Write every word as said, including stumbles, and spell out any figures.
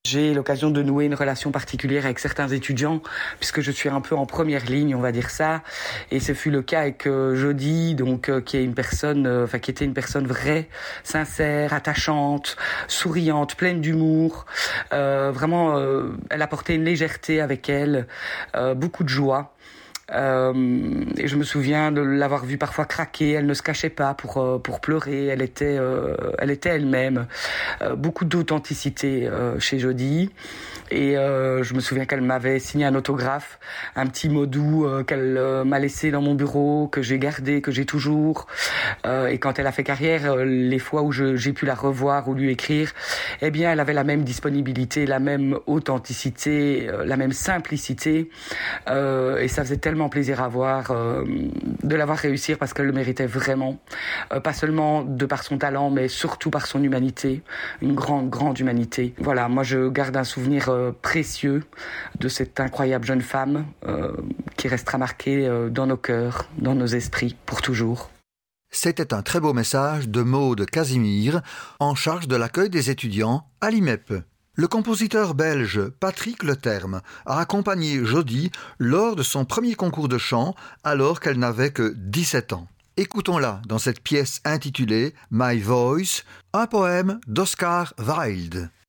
J'ai l'occasion de nouer une relation particulière avec certains étudiants, puisque je suis un peu en première ligne, on va dire ça. Et ce fut le cas avec euh, Jody, donc euh, qui est une personne, euh, enfin qui était une personne vraie, sincère, attachante, souriante, pleine d'humour. Euh, vraiment, euh, elle apportait une légèreté avec elle, euh, beaucoup de joie. Euh, et je me souviens de l'avoir vue parfois craquer. Elle ne se cachait pas pour euh, pour pleurer. Elle était euh, elle était elle-même. Euh, beaucoup d'authenticité euh, chez Jody. Et euh, je me souviens qu'elle m'avait signé un autographe, un petit mot doux euh, qu'elle euh, m'a laissé dans mon bureau, que j'ai gardé, que j'ai toujours. Euh, et quand elle a fait carrière, euh, les fois où je, j'ai pu la revoir ou lui écrire, eh bien, elle avait la même disponibilité, la même authenticité, euh, la même simplicité. Euh, et ça faisait tellement plaisir à voir euh, de l'avoir réussi parce qu'elle le méritait vraiment. Euh, pas seulement de par son talent, mais surtout par son humanité. Une grande, grande humanité. Voilà, moi je garde un souvenir euh, précieux de cette incroyable jeune femme euh, qui restera marquée euh, dans nos cœurs, dans nos esprits, pour toujours. C'était un très beau message de Maude Casimir, en charge de l'accueil des étudiants à l'I M E P. Le compositeur belge Patrick Leterme a accompagné Jody lors de son premier concours de chant alors qu'elle n'avait que dix-sept ans. Écoutons-la dans cette pièce intitulée My Voice, un poème d'Oscar Wilde.